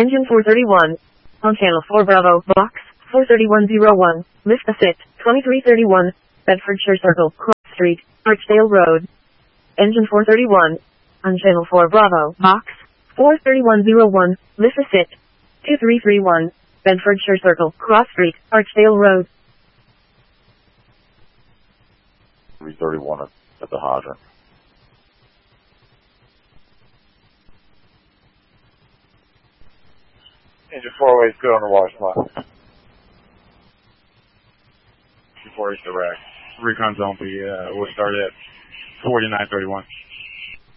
Engine 431. On channel 4 Bravo, box 43101, Vista Sit, 2331, Bedfordshire Circle, Cross Street, Archdale Road. Engine 431. On channel 4 Bravo, box 43101, Vista Sit, 2331, Bedfordshire Circle, Cross Street, Archdale Road. 331 at the hydrant. Engine 408 is good on the water supply. 408 direct. Recon zone will start at 4931.